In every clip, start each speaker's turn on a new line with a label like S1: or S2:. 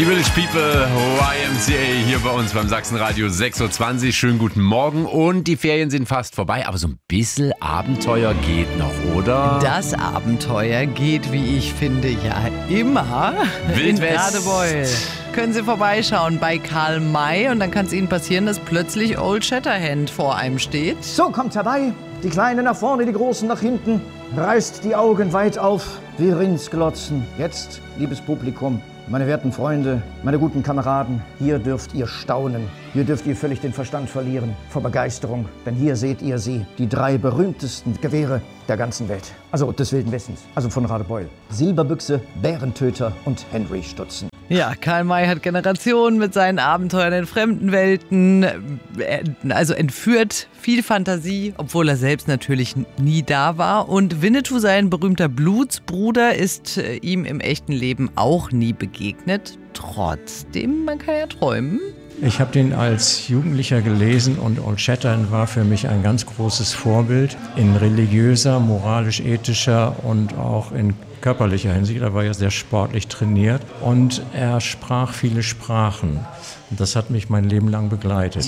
S1: Die Village People, YMCA hier bei uns beim Sachsenradio 6.20 Uhr. Schönen guten Morgen und die Ferien sind fast vorbei, aber so ein bisschen Abenteuer geht noch, oder?
S2: Das Abenteuer geht, wie ich finde, ja immer
S1: Wildwest.
S2: in Radebeul. Können Sie vorbeischauen bei Karl May und dann kann es Ihnen passieren, dass plötzlich Old Shatterhand vor einem steht.
S3: So, kommt herbei. Die Kleinen nach vorne, die Großen nach hinten. Reißt die Augen weit auf wie Rindsglotzen. Jetzt, liebes Publikum, meine werten Freunde, meine guten Kameraden, hier dürft ihr staunen. Hier dürft ihr völlig den Verstand verlieren vor Begeisterung. Denn hier seht ihr sie, die 3 berühmtesten Gewehre der ganzen Welt. Also des Wilden Westens, also von Radebeul. Silberbüchse, Bärentöter und Henry Stutzen.
S2: Ja, Karl May hat Generationen mit seinen Abenteuern in fremden Welten, also entführt, viel Fantasie, obwohl er selbst natürlich nie da war. Und Winnetou, sein berühmter Blutsbruder, ist ihm im echten Leben auch nie begegnet. Trotzdem, man kann ja träumen.
S4: Ich habe den als Jugendlicher gelesen und Old Shatterhand war für mich ein ganz großes Vorbild in religiöser, moralisch-ethischer und auch in körperlicher Hinsicht. Er war ja sehr sportlich trainiert und er sprach viele Sprachen. Und das hat mich mein Leben lang begleitet.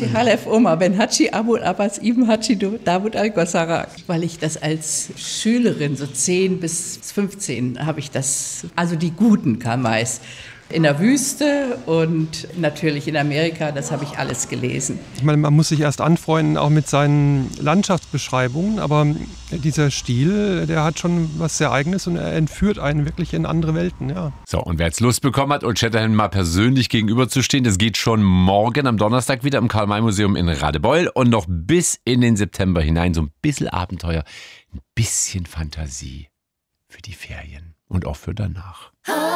S5: Weil ich das als Schülerin, so 10 bis 15, habe ich das, also die guten Kamais, in der Wüste und natürlich in Amerika, das habe ich alles gelesen.
S6: Ich meine, man muss sich erst anfreunden, auch mit seinen Landschaftsbeschreibungen, aber dieser Stil, der hat schon was sehr Eigenes und er entführt einen wirklich in andere Welten, ja.
S1: So, und wer jetzt Lust bekommen hat, Old Shatterhand mal persönlich gegenüberzustehen, das geht schon morgen am Donnerstag wieder im Karl-May-Museum in Radebeul und noch bis in den September hinein. So ein bisschen Abenteuer, ein bisschen Fantasie für die Ferien und auch für danach.